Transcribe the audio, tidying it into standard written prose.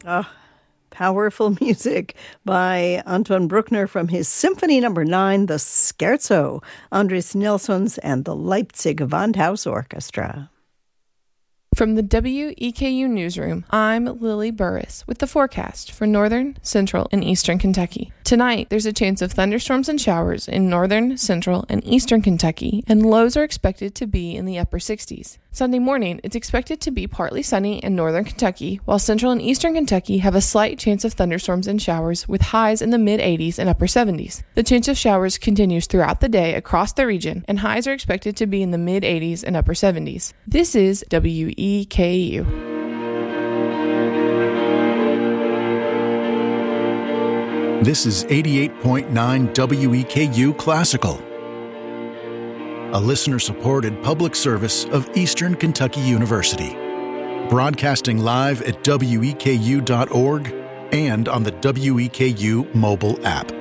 Oh, powerful music by Anton Bruckner from his Symphony No. 9, the Scherzo, Andres Nelsons and the Leipzig Gewandhaus Orchestra. From the WEKU Newsroom, I'm Lily Burris with the forecast for northern, central, and eastern Kentucky. Tonight, there's a chance of thunderstorms and showers in northern, central, and eastern Kentucky, and lows are expected to be in the upper 60s. Sunday morning, it's expected to be partly sunny in northern Kentucky, while central and eastern Kentucky have a slight chance of thunderstorms and showers with highs in the mid-80s and upper 70s. The chance of showers continues throughout the day across the region, and highs are expected to be in the mid-80s and upper 70s. This is WEKU. This is 88.9 WEKU Classical, a listener-supported public service of Eastern Kentucky University. Broadcasting live at weku.org and on the WEKU mobile app.